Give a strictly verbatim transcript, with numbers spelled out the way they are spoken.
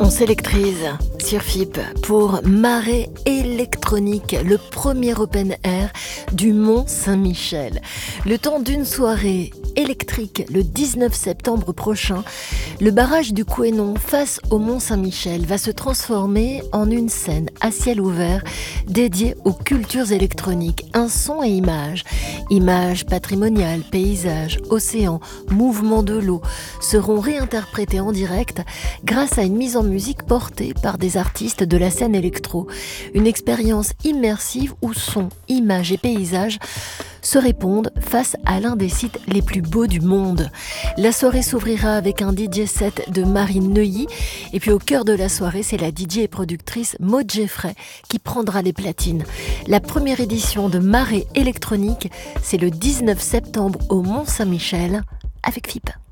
On s'électrise sur F I P pour Marée électronique, le premier open air du Mont Saint-Michel. Le temps d'une soirée électrique le dix-neuf septembre prochain, le barrage du Couesnon face au Mont Saint-Michel va se transformer en une scène à ciel ouvert dédiée aux cultures électroniques, un son et images. Images patrimoniales, paysages, océans, mouvements de l'eau seront réinterprétés en direct grâce à une mise en musique portée par des artistes de la scène électro. Une expérience immersive où son, images et paysages se répondent face à l'un des sites les plus beaux du monde. La soirée s'ouvrira avec un D J set de Marine Neuilly et puis au cœur de la soirée, c'est la D J et productrice Maud Geffray qui prendra les platines. La première édition de Marée électronique, c'est le dix-neuf septembre au Mont Saint-Michel avec F I P.